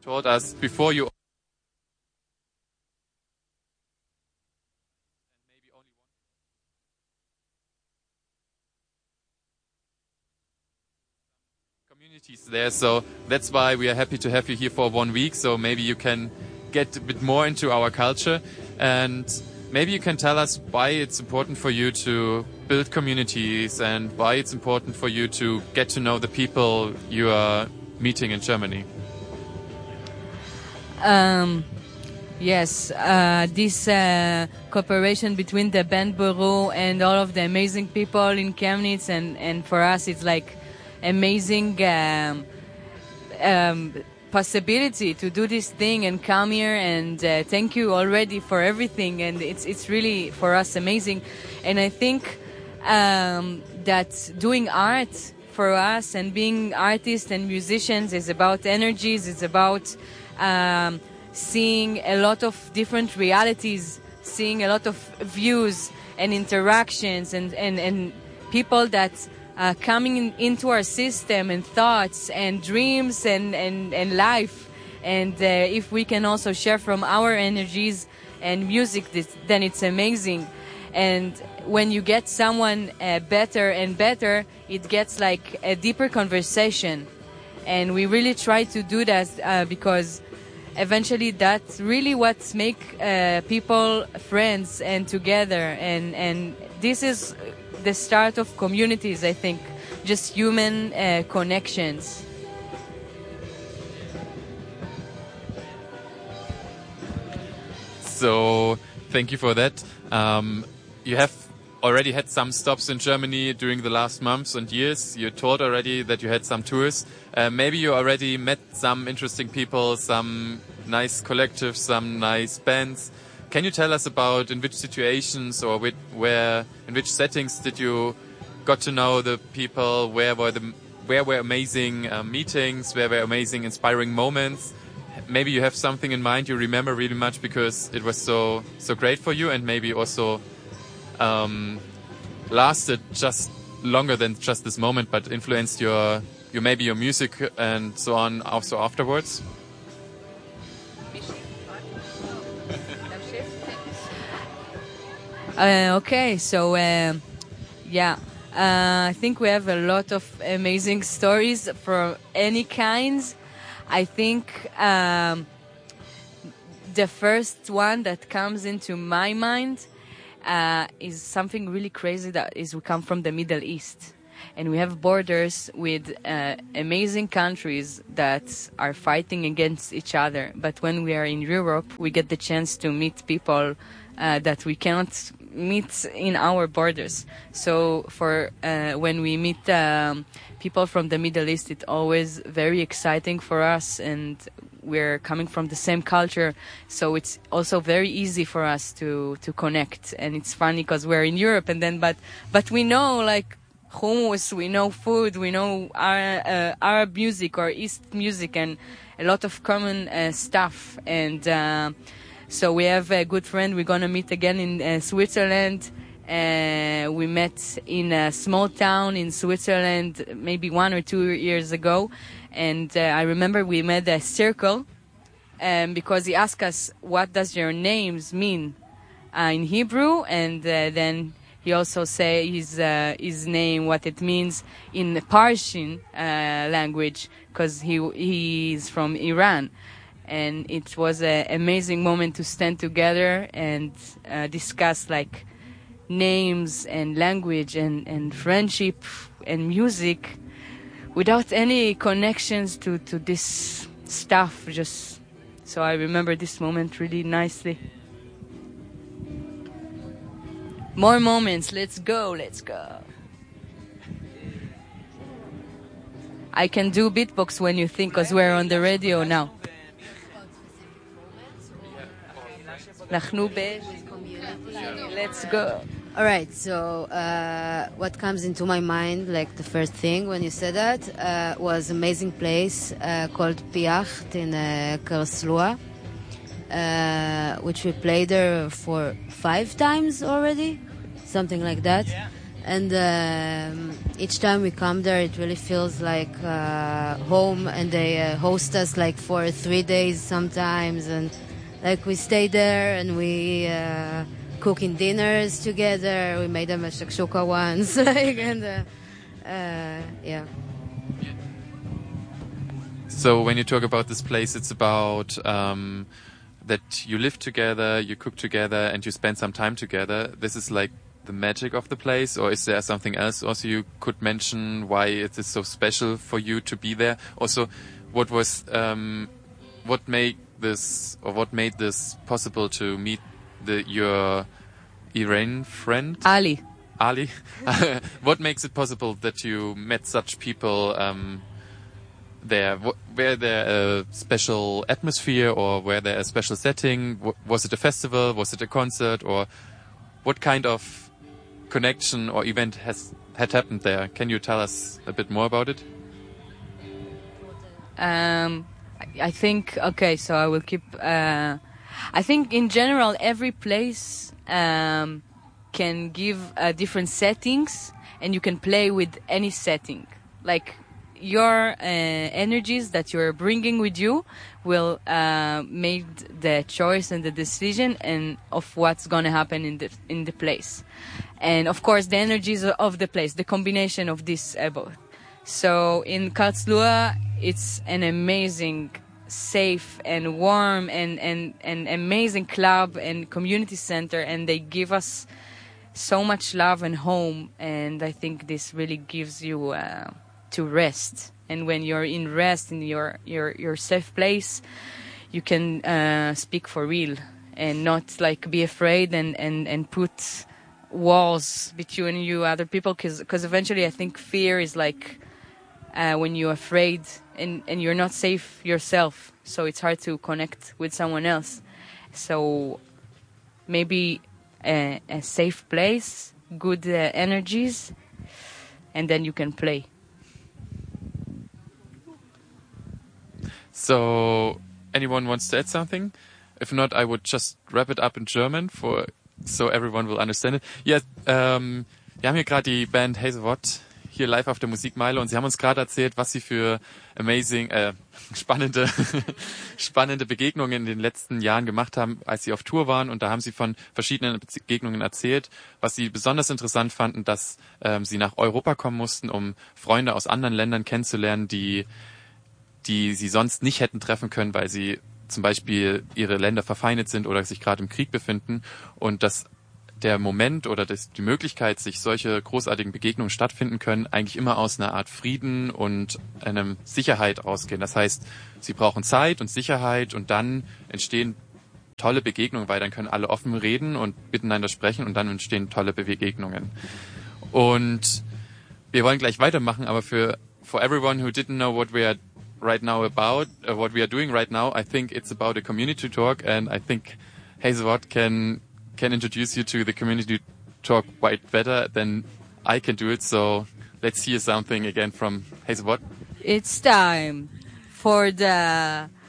told us before you communities there, so that's why we are happy to have you here for 1 week. So maybe you can get a bit more into our culture, and maybe you can tell us why it's important for you to build communities and why it's important for you to get to know the people you are meeting in Germany. Yes, this cooperation between the band Bureau and all of the amazing people in Chemnitz, and for us it's like amazing possibility to do this thing and come here, and thank you already for everything, and it's really for us amazing. And I think that doing art for us and being artists and musicians is about energies, it's about seeing a lot of different realities, seeing a lot of views and interactions and people that coming into our system and thoughts and dreams and life. And if we can also share from our energies and music, then it's amazing. And when you get someone better and better, it gets like a deeper conversation. And we really try to do that because eventually that's really what makes people friends and together. And this is the start of communities, I think, just human connections. So thank you for that. You have already had some stops in Germany during the last months and years. You told already that you had some tours. Maybe you already met some interesting people, some nice collectives, some nice bands. Can you tell us about in which situations or in which settings did you got to know the people? Where were amazing meetings? Where were amazing, inspiring moments? Maybe you have something in mind you remember really much because it was so great for you, and maybe also lasted just longer than just this moment, but influenced your music and so on also afterwards. Okay, so I think we have a lot of amazing stories for any kinds. I think the first one that comes into my mind is something really crazy. That is, we come from the Middle East, and we have borders with amazing countries that are fighting against each other. But when we are in Europe, we get the chance to meet people that we cannot meet in our borders. So for when we meet people from the Middle East, it's always very exciting for us, and we're coming from the same culture, so it's also very easy for us to connect. And it's funny because we're in Europe, and then but we know like hummus, we know food, we know our Arab music or East music, and a lot of common stuff. And so we have a good friend. We're gonna meet again in Switzerland. We met in a small town in Switzerland maybe 1 or 2 years ago, and I remember we made a circle because he asked us, what does your names mean in Hebrew, and then he also say his name, what it means in Persian language, because he is from Iran. And it was an amazing moment to stand together and discuss like names and language and friendship and music without any connections to this stuff. Just so I remember this moment really nicely. More moments. Let's go. I can do beatbox when you think, because we're on the radio now. Let's go. All right, so what comes into my mind, like the first thing when you said that, was an amazing place called Piacht in Karlsruhe, which we played there for 5 times already, something like that. And each time we come there, it really feels like home, and they host us like for 3 days sometimes, and like we stay there and we cooking dinners together. We made them a shakshuka once, like, and yeah. So when you talk about this place, it's about that you live together, you cook together, and you spend some time together. This is like the magic of the place, or is there something else also you could mention why it is so special for you to be there? Also, what made this possible to meet your Iranian friend? Ali. What makes it possible that you met such people there? Were there a special atmosphere, or were there a special setting? Was it a festival? Was it a concert? Or what kind of connection or event had happened there? Can you tell us a bit more about it? I think, okay, so I will keep... I think in general every place can give different settings, and you can play with any setting. Like your energies that you're bringing with you will make the choice and the decision and of what's going to happen in the place. And of course the energies of the place, the combination of this both. So in Karlsruhe, it's an amazing, safe and warm and amazing club and community center, and they give us so much love and home, and I think this really gives you to rest. And when you're in rest in your safe place, you can speak for real and not like be afraid and put walls between you other people, because eventually I think fear is like when you're afraid and you're not safe yourself, so it's hard to connect with someone else. So maybe a safe place, good energies, and then you can play. So anyone wants to add something? If not, I would just wrap it up in German so everyone will understand it. Ja, wir haben hier gerade die Band Hazel Watt hier live auf der Musikmeile, und sie haben uns gerade erzählt, was sie für spannende Begegnungen in den letzten Jahren gemacht haben, als sie auf Tour waren, und da haben sie von verschiedenen Begegnungen erzählt. Was sie besonders interessant fanden, dass sie nach Europa kommen mussten, um Freunde aus anderen Ländern kennenzulernen, die sie sonst nicht hätten treffen können, weil sie zum Beispiel ihre Länder verfeindet sind oder sich gerade im Krieg befinden, und dass der Moment oder die Möglichkeit, sich solche großartigen Begegnungen stattfinden können, eigentlich immer aus einer Art Frieden und einer Sicherheit ausgehen. Das heißt, sie brauchen Zeit und Sicherheit, und dann entstehen tolle Begegnungen, weil dann können alle offen reden und miteinander sprechen, und dann entstehen tolle Begegnungen. Und wir wollen gleich weitermachen, aber for everyone who didn't know what we are right now about, what we are doing right now, I think it's about a community talk, and I think Hazel Watt can introduce you to the community talk quite better than I can do it. So let's hear something again from Hazel Watt. It's time for the